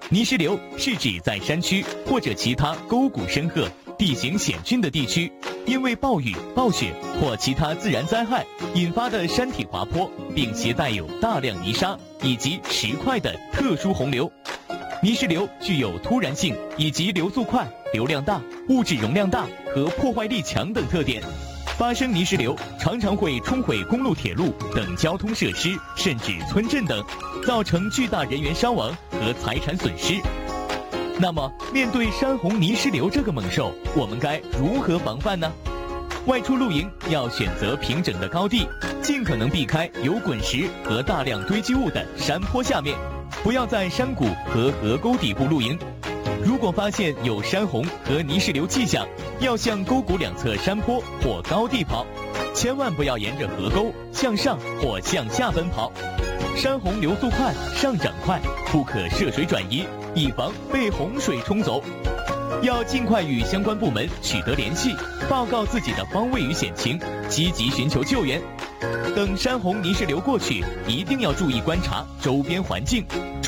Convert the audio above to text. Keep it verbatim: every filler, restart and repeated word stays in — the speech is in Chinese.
泥石流是指在山区或者其他沟谷深壑、地形险峻的地区，因为暴雨、暴雪或其他自然灾害引发的山体滑坡，并携带有大量泥沙以及石块的特殊洪流。泥石流具有突然性以及流速快、流量大、物质容量大和破坏力强等特点。发生泥石流常常会冲毁公路、铁路等交通设施，甚至村镇等，造成巨大人员伤亡和财产损失。那么，面对山洪泥石流这个猛兽，我们该如何防范呢？外出露营要选择平整的高地，尽可能避开有滚石和大量堆积物的山坡下面，不要在山谷和河沟底部露营。如果发现有山洪和泥石流迹象，要向沟谷两侧山坡或高地跑，千万不要沿着河沟向上或向下奔跑。山洪流速快，上涨快，不可涉水转移，以防被洪水冲走。要尽快与相关部门取得联系，报告自己的方位与险情，积极寻求救援。等山洪泥石流过去，一定要注意观察周边环境，